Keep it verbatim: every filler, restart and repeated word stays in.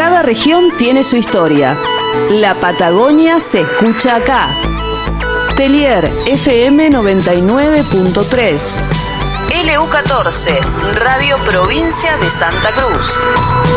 Cada región tiene su historia. La Patagonia se escucha acá. Telier F M noventa y nueve punto tres. L U catorce, Radio Provincia de Santa Cruz.